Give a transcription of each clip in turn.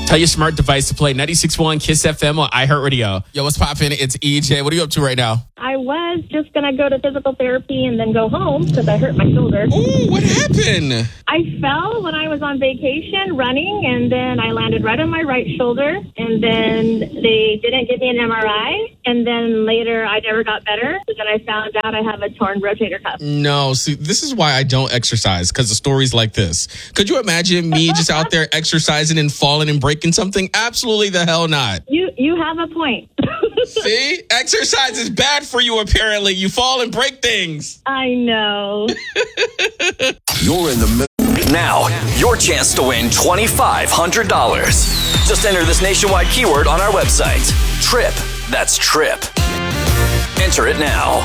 Tell your smart device to play 96.1 Kiss FM on iHeartRadio. Yo, what's poppin'? It's EJ. What are you up to right now? I was just going to go to physical therapy and then go home because I hurt my shoulder. Ooh, what happened? I fell when I was on vacation running, and then I landed right on my right shoulder, and then they didn't give me an MRI, and then later I never got better. So then I found out I have a torn rotator cuff. No, see, this is why I don't exercise, because of stories like this. Could you imagine me just out there exercising and falling and breaking something? Absolutely the hell not. You have a point. See? Exercise is bad for you, apparently. You fall and break things. I know. You're in the middle. Now, your chance to win $2,500. Just enter this nationwide keyword on our website. TRIP. That's TRIP. Enter it now.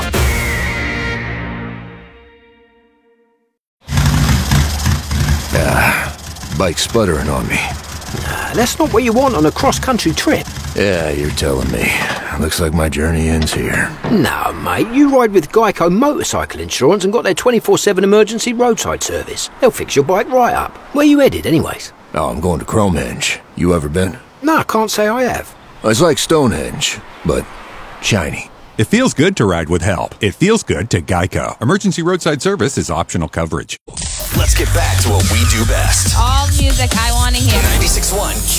Bike sputtering on me. That's not what you want on a cross-country trip. Yeah, you're telling me. Looks like my journey ends here. No, mate, you ride with Geico Motorcycle Insurance and got their 24/7 emergency roadside service. They'll fix your bike right up. Where you headed, anyways? Oh, I'm going to Cromehenge. You ever been? No, I can't say I have. It's like Stonehenge, but shiny. It feels good to ride with help. It feels good to Geico. Emergency roadside service is optional coverage. Let's get back to what we do best. All music I want to hear. 96.1